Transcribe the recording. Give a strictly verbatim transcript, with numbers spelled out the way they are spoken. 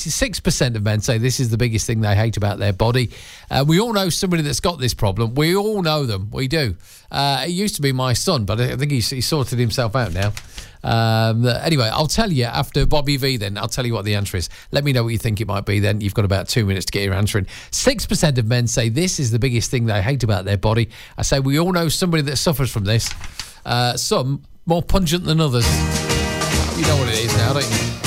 eighty-six percent of men say this is the biggest thing they hate about their body. Uh, we all know somebody that's got this problem. We all know them. We do. Uh, it used to be my son, but I think he's, he's sorted himself out now. Um, anyway, I'll tell you after Bobby V then. I'll tell you what the answer is. Let me know what you think it might be then. You've got about two minutes to get your answer in. six percent of men say this is the biggest thing they hate about their body. I say we all know somebody that suffers from this. Uh, some more pungent than others. You know what it is now, don't you?